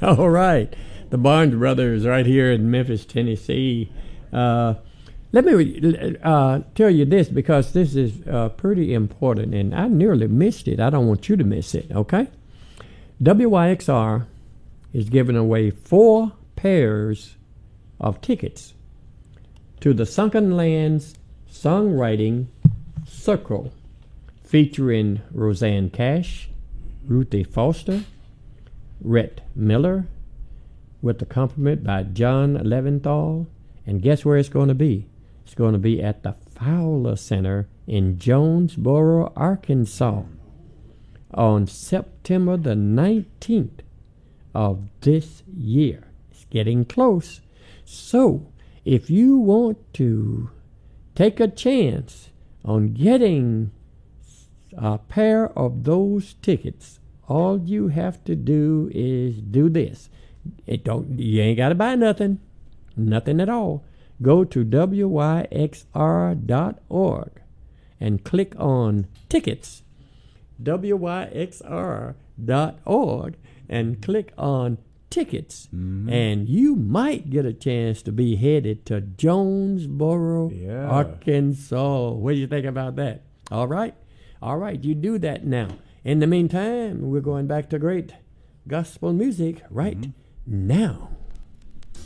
All right. The Barnes Brothers right here in Memphis, Tennessee. Let me tell you this because this is pretty important, and I nearly missed it. I don't want you to miss it, okay? WYXR is giving away 4 pairs of tickets to the Sunken Lands Songwriting Circle featuring Roseanne Cash, Ruthie Foster, Rhett Miller, with accompaniment by John Leventhal. And guess where it's going to be? It's going to be at the Fowler Center in Jonesboro, Arkansas on September the 19th of this year. It's getting close. So, if you want to take a chance on getting a pair of those tickets, all you have to do is do this. You ain't got to buy nothing at all. Go to wyxr.org and click on tickets. wyxr.org and click on tickets. Mm-hmm. And you might get a chance to be headed to Jonesboro, Arkansas. What do you think about that? All right, you do that now. In the meantime, we're going back to great gospel music right now.